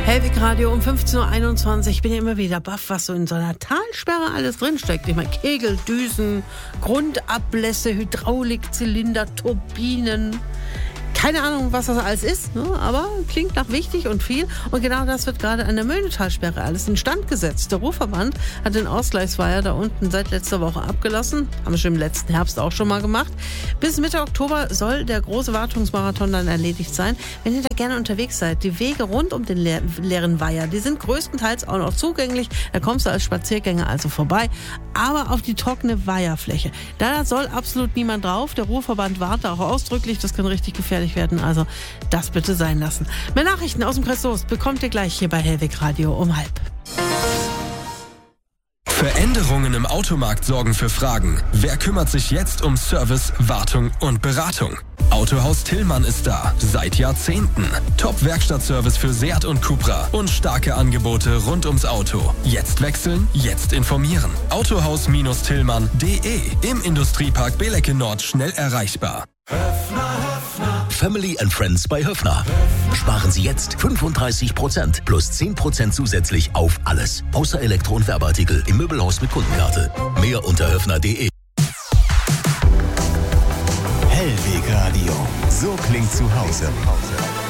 Hellwig Radio um 15.21 Uhr. Ich bin ja immer wieder baff, was so in so einer Talsperre alles drinsteckt. Ich meine, Kegel, Düsen, Grundablässe, Hydraulikzylinder, Turbinen. Keine Ahnung, was das alles ist, ne? Aber klingt nach wichtig und viel. Und genau das wird gerade an der Möhnetalsperre alles instand gesetzt. Der Ruhrverband hat den Ausgleichsweiher da unten seit letzter Woche abgelassen. Haben wir schon im letzten Herbst auch schon mal gemacht. Bis Mitte Oktober soll der große Wartungsmarathon dann erledigt sein. Wenn ihr da gerne unterwegs seid, die Wege rund um den leeren Weiher, die sind größtenteils auch noch zugänglich. Da kommst du als Spaziergänger also vorbei. Aber auf die trockene Weiherfläche, da soll absolut niemand drauf. Der Ruhrverband warnt auch ausdrücklich, das kann richtig gefährlich werden. Also das bitte sein lassen. Mehr Nachrichten aus dem Kreis Soest bekommt ihr gleich hier bei Hellwig Radio um 12:30. Veränderungen im Automarkt sorgen für Fragen. Wer kümmert sich jetzt um Service, Wartung und Beratung? Autohaus Tillmann ist da, seit Jahrzehnten. Top-Werkstattservice für Seat und Cupra und starke Angebote rund ums Auto. Jetzt wechseln, jetzt informieren. Autohaus-Tillmann.de. Im Industriepark Belecke Nord schnell erreichbar. Family and Friends bei Höffner. Sparen Sie jetzt 35% plus 10% zusätzlich auf alles. Außer Elektro- und Werbeartikel im Möbelhaus mit Kundenkarte. Mehr unter höffner.de. Hellwig Radio. So klingt zu Hause.